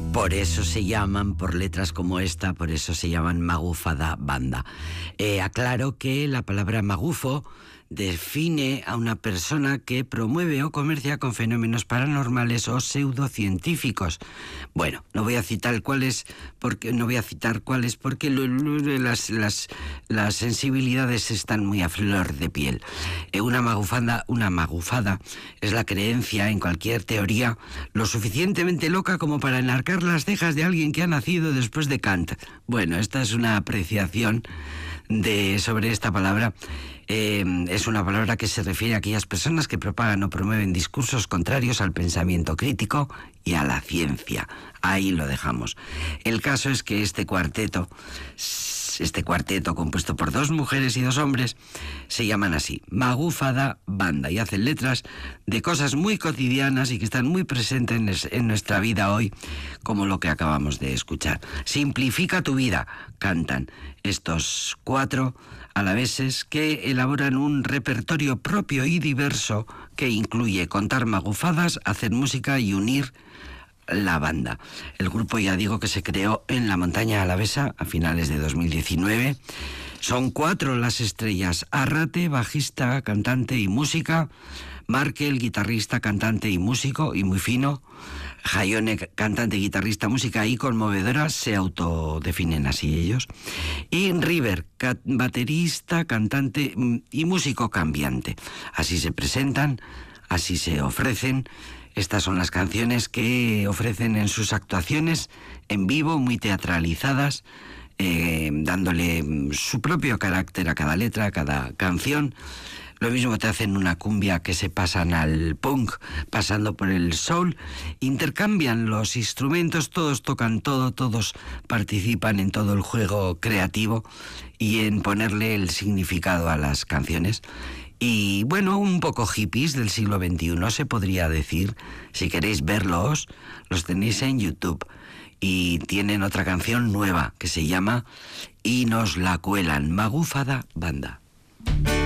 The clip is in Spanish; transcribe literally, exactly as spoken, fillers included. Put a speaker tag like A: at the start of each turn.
A: Por eso se llaman, por letras como esta, por eso se llaman Magufada Banda. Eh, aclaro que la palabra magufo define a una persona que promueve o comercia con fenómenos paranormales o pseudocientíficos. Bueno, no voy a citar cuáles, porque no voy a citar cuáles, porque lo, lo, las, las, las sensibilidades están muy a flor de piel. Eh, una magufada, una magufada es la creencia en cualquier teoría lo suficientemente loca como para enarcar las cejas de alguien que ha nacido después de Kant. Bueno, esta es una apreciación de sobre esta palabra. Eh, es una palabra que se refiere a aquellas personas que propagan o promueven discursos contrarios al pensamiento crítico y a la ciencia. Ahí lo dejamos. El caso es que este cuarteto, este cuarteto compuesto por dos mujeres y dos hombres, se llaman así, Magufada Banda, y hacen letras de cosas muy cotidianas y que están muy presentes en nuestra vida hoy, como lo que acabamos de escuchar. Simplifica tu vida, cantan estos cuatro alaveses que elaboran un repertorio propio y diverso que incluye contar magufadas, hacer música y unir la banda. El grupo, ya digo, que se creó en la montaña alavesa a finales de dos mil diecinueve. Son cuatro las estrellas: Arrate, bajista, cantante y música; Markel, guitarrista, cantante y músico, y muy fino; Jaione, cantante, guitarrista, música y conmovedora, se autodefinen así ellos; y River, baterista, cantante y músico cambiante. Así se presentan, así se ofrecen. Estas son las canciones que ofrecen en sus actuaciones en vivo, muy teatralizadas, eh, dándole su propio carácter a cada letra, a cada canción. Lo mismo te hacen una cumbia que se pasan al punk, pasando por el soul. Intercambian los instrumentos, todos tocan todo, todos participan en todo el juego creativo y en ponerle el significado a las canciones. Y bueno, un poco hippies del siglo veintiuno se podría decir. Si queréis verlos, los tenéis en YouTube. Y tienen otra canción nueva que se llama Y nos la cuelan, Magufada Banda.